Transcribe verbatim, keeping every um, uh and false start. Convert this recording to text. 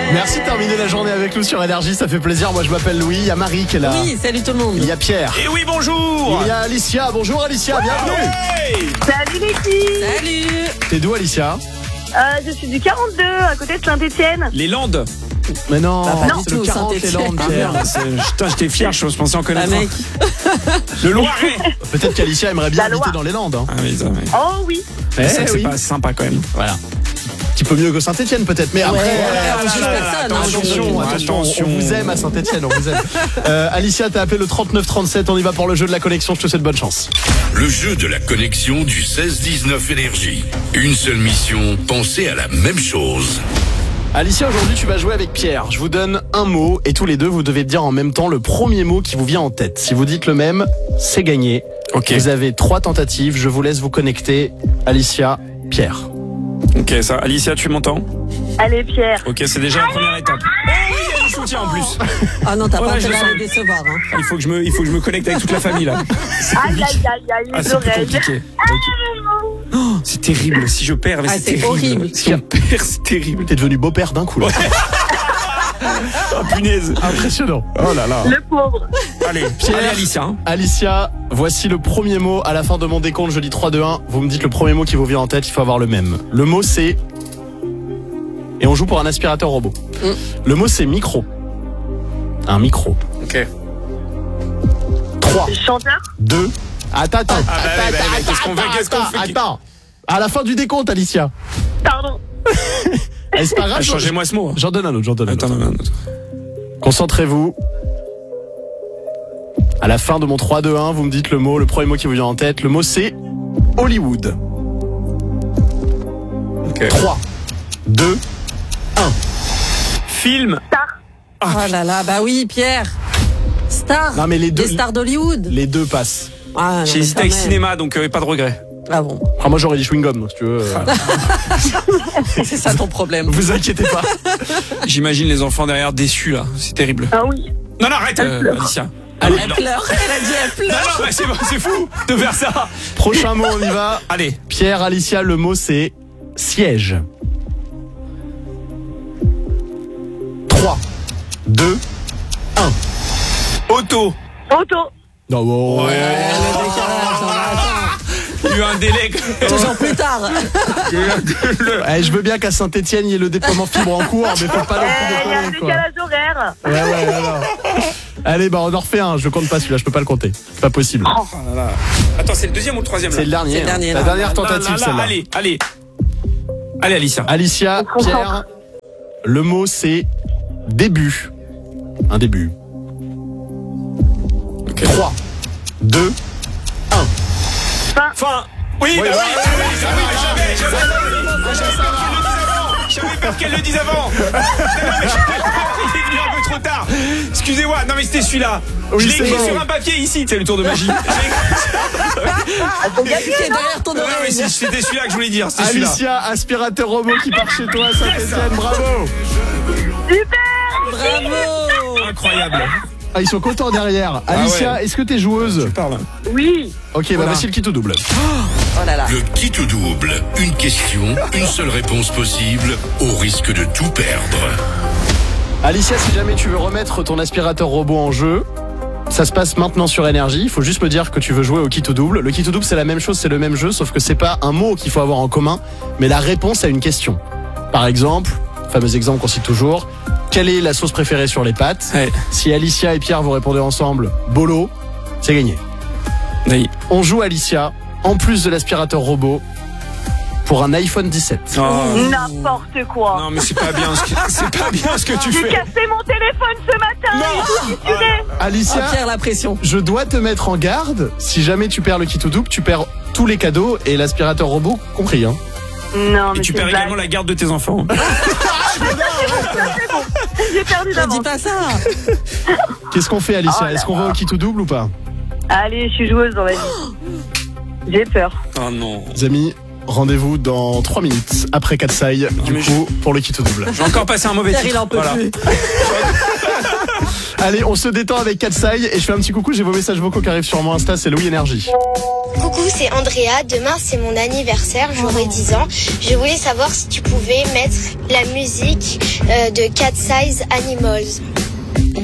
Merci de terminer la journée avec nous sur Énergie, ça fait plaisir. Moi je m'appelle Louis, il y a Marie qui est là. Oui, salut tout le monde. Il y a Pierre. Et oui, bonjour. Il y a Alicia. Bonjour Alicia, bienvenue. Hey. Salut les filles. Salut. T'es d'où Alicia? euh, Je suis du quarante-deux, à côté de Saint-Etienne. Les Landes. Mais non, Bah, pas non du c'est le tout, quarante et Saint-Étienne. Landes, Pierre. Ah, c'est- Putain, j'étais fier, je pensais en Ah connaître. mec. Le Loiret. Peut-être qu'Alicia aimerait bien La habiter Loire. dans les Landes. Hein. Ah, mais ça, mais... Oh oui. Eh c'est, c'est oui. pas sympa quand même. Voilà. Un petit peu mieux que Saint-Etienne peut-être, mais après, Ouais, euh, on juge là, là, personne. là, hein, attention, aujourd'hui. attention, attention. on vous aime à Saint-Etienne, on vous aime. Euh, Alicia, t'as appelé le trente-neuf trente-sept, on y va pour le jeu de la connexion, je te souhaite bonne chance. Le jeu de la connexion du seize dix-neuf Énergie. Une seule mission, penser à la même chose. Alicia, aujourd'hui tu vas jouer avec Pierre. Je vous donne un mot et tous les deux vous devez dire en même temps le premier mot qui vous vient en tête. Si vous dites le même, c'est gagné. Ok. Vous avez trois tentatives, je vous laisse vous connecter. Alicia, Pierre. Ok, ça. Alicia, tu m'entends? Allez Pierre. Ok, c'est déjà la première étape. Oh oui, il y a du soutien en plus. Ah non, t'as Oh pas là, je intérêt à sens- les décevoir. Hein. Il faut que je me, il faut que je me connecte avec toute la famille là. C'est Aïe compliqué. aïe aïe aïe, Ah, les c'est plus oreilles. compliqué. Oh, c'est terrible. Si je perds, mais Ah, c'est, c'est terrible. horrible. Si on perd, c'est terrible. T'es devenu beau-père d'un coup là. Oh punaise. Impressionnant. Oh là là. Le pauvre. Allez, Pierre. allez Alicia. hein. Alicia, voici le premier mot. À la fin de mon décompte, je dis trois, deux, un. Vous me dites le premier mot qui vous vient en tête, il faut avoir le même. Le mot c'est... Et on joue pour un aspirateur robot. Mm. Le mot c'est micro. Un micro. Ok. trois, Chanteur. deux... Attends, attends, Ah, bah, attends, bah, bah, attends, qu'est-ce qu'on fait, attends, qu'est-ce qu'on fait attends. À la fin du décompte, Alicia. Pardon. Eh, c'est pas grave, Ah, changez-moi ce mot. J'en donne un autre, j'en donne un Attends, autre. non, non, non. Concentrez-vous. À la fin de mon trois, deux, un, vous me dites le mot, le premier mot qui vous vient en tête. Le mot c'est Hollywood. Ok. trois, deux, un. Film. Oh là là, bah oui, Pierre. Star. Non, mais les deux- Les stars d'Hollywood. Les deux passent. Ah, non, J'ai mais hésité quand avec même. cinéma, donc euh, pas de regret. Ah bon, Ah, moi j'aurais dit chewing-gum, donc, si tu veux. euh, c'est ça ton problème. vous inquiétez pas. J'imagine les enfants derrière déçus là. C'est terrible. Ah oui. Non, non, arrête, euh, Alicia. Allez, Elle pleure, elle a dit elle Non, pleure. non, mais c'est, c'est fou de faire ça. prochain mot, on y va. Allez. Pierre, Alicia, le mot c'est siège. trois, deux, un. Auto. Auto. Non, bon. Ouais. Le décalage, on va attendre. Il y a eu un délai. Toujours plus tard. Eh, je veux bien qu'à Saint-Etienne, il y ait le déploiement fibre en cours, mais faut pas non Eh, il y a un plus déconner, quoi. décalage horaire. Ouais, ouais, ouais, non. Allez, bah on en refait un. Je compte pas celui-là, je peux pas le compter. C'est pas possible. Oh là là. Attends, c'est le deuxième ou le troisième là? C'est le dernier. C'est le hein. dernier, La là. dernière Là, tentative, là, là, celle-là. Allez, allez. Allez, Alicia. Alicia, On se Pierre, concentre. le mot c'est début. Un début. Ok. trois, deux, un. Fin. Oui, Oui, bah ouais, oui, ouais, oui, ouais, oui, j'avais, j'avais, j'avais, j'avais peur qu'elle le dise avant. J'avais peur qu'elle le dise avant. Non, mais il est venu un peu trop tard. Excusez-moi, non mais c'était celui-là. Oui, Je l'ai c'est écrit bon. sur un papier ici, c'est le tour de magie. Qui est derrière ton Non, mais oreille. c'est- c'était celui-là que je voulais dire. C'était celui-là. Alicia, aspirateur robot qui part chez toi, Saint-Etienne, bravo. Super. Bravo. Incroyable. Ah, ils sont contents derrière. Alicia, ouais. est-ce que t'es joueuse? Parle. Oui. Ok, bah Voilà. voici le kit au double. Oh là là. Le qui tout double. Une question, une seule réponse possible, au risque de tout perdre. Alicia, si jamais tu veux remettre ton aspirateur robot en jeu, ça se passe maintenant sur Énergie. Il faut juste me dire que tu veux jouer au kit au double. Le kit au double, c'est la même chose, c'est le même jeu, sauf que c'est pas un mot qu'il faut avoir en commun, mais la réponse à une question. Par exemple, fameux exemple qu'on cite toujours, quelle est la sauce préférée sur les pâtes? Ouais. Si Alicia et Pierre vous répondez ensemble, bolo, c'est gagné. Oui. On joue Alicia, en plus de l'aspirateur robot, pour un iPhone dix-sept. Oh. N'importe quoi. Non mais c'est pas bien ce que, c'est pas bien ce que tu J'ai fais. cassé mon téléphone ce matin. Non. Il est fissuré. Alicia, Ah, Pierre, la pression. je dois te mettre en garde. Si jamais tu perds le kit au double, tu perds tous les cadeaux et l'aspirateur robot compris. Hein. Non, mais Et tu c'est perds une blague. également la garde de tes enfants. J'ai perdu Ne d'avance. dis pas ça. Qu'est-ce qu'on fait, Alicia? Oh là Est-ce qu'on va au kit au double ou pas? Allez, je suis joueuse, on va dire. J'ai peur. Oh non. Les amis, Rendez-vous dans trois minutes après Katsai, du mais coup, pour le kit double. J'ai encore passé un mauvais Pierre, titre. il en peut Voilà. plus. Allez, on se détend avec Katsai et je fais un petit coucou, j'ai vos messages vocaux qui arrivent sur mon Insta, c'est Louis Énergie. Coucou, c'est Andrea. Demain, c'est mon anniversaire. J'aurai dix ans. Je voulais savoir si tu pouvais mettre la musique euh, de Cat Size Animals.